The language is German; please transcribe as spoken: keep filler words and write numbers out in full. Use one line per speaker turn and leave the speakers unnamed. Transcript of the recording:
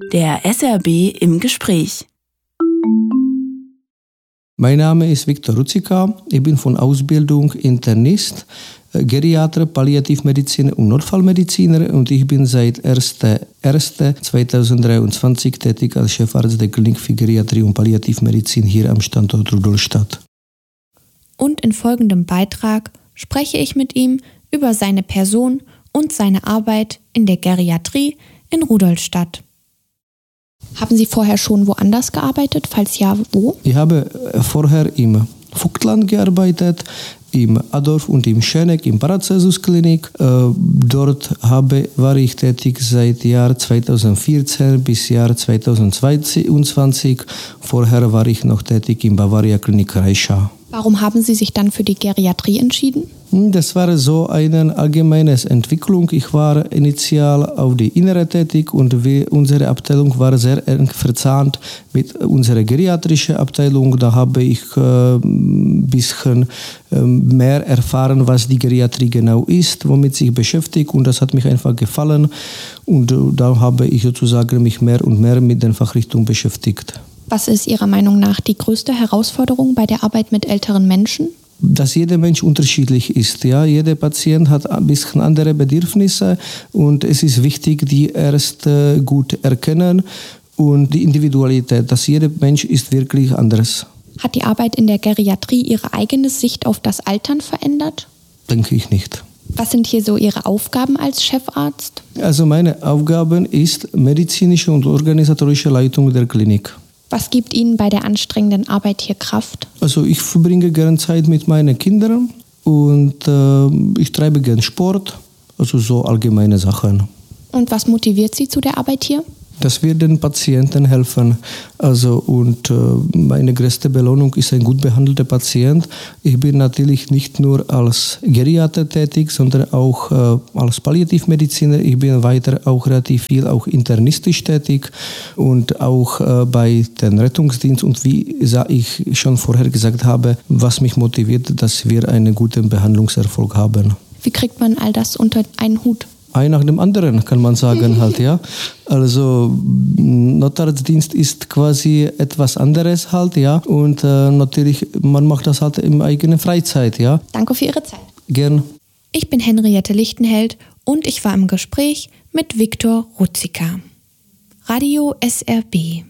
Der S R B im Gespräch.
Mein Name ist Viktor Ruzicka. Ich bin von Ausbildung Internist, Geriater, Palliativmediziner und Notfallmediziner und ich bin seit erster erster zweitausenddreiundzwanzig tätig als Chefarzt der Klinik für Geriatrie und Palliativmedizin hier am Standort Rudolstadt.
Und in folgendem Beitrag spreche ich mit ihm über seine Person und seine Arbeit in der Geriatrie in Rudolstadt. Haben Sie vorher schon woanders gearbeitet? Falls ja, wo?
Ich habe vorher im Vogtland gearbeitet, im Adolf und im Schöneck, im Paracelsus-Klinik. Äh, dort habe, war ich tätig seit Jahr zweitausendvierzehn bis Jahr zweitausendzweiundzwanzig. Vorher war ich noch tätig im Bavaria-Klinik Reischau.
Warum haben Sie sich dann für die Geriatrie entschieden?
Das war so eine allgemeine Entwicklung. Ich war initial auf die Innere tätig und wir, unsere Abteilung war sehr eng verzahnt mit unserer geriatrischen Abteilung. Da habe ich ein äh, bisschen äh, mehr erfahren, was die Geriatrie genau ist, womit sich beschäftigt, und das hat mich einfach gefallen und äh, da habe ich sozusagen mich mehr und mehr mit der Fachrichtung beschäftigt.
Was ist Ihrer Meinung nach die größte Herausforderung bei der Arbeit mit älteren Menschen?
Dass jeder Mensch unterschiedlich ist. Ja? Jeder Patient hat ein bisschen andere Bedürfnisse und es ist wichtig, die erst äh, gut erkennen und die Individualität, dass jeder Mensch ist wirklich anders.
Hat die Arbeit in der Geriatrie Ihre eigene Sicht auf das Altern verändert?
Denke ich nicht.
Was sind hier so Ihre Aufgaben als Chefarzt?
Also meine Aufgaben ist medizinische und organisatorische Leitung der Klinik.
Was gibt Ihnen bei der anstrengenden Arbeit hier Kraft?
Also ich verbringe gerne Zeit mit meinen Kindern und äh, ich treibe gerne Sport, also so allgemeine Sachen.
Und was motiviert Sie zu der Arbeit hier?
Dass wir den Patienten helfen. Also, und äh, meine größte Belohnung ist ein gut behandelter Patient. Ich bin natürlich nicht nur als Geriater tätig, sondern auch äh, als Palliativmediziner. Ich bin weiter auch relativ viel auch internistisch tätig und auch äh, bei den Rettungsdienst. Und wie ich schon vorher gesagt habe, was mich motiviert, dass wir einen guten Behandlungserfolg haben.
Wie kriegt man all das unter einen Hut?
Ein nach dem anderen, kann man sagen halt, ja. Also Notarztdienst ist quasi etwas anderes halt, ja. Und äh, natürlich, man macht das halt in eigener Freizeit, ja.
Danke für Ihre Zeit.
Gern.
Ich bin Henriette Lichtenheld und ich war im Gespräch mit Viktor Ruzicka. Radio S R B.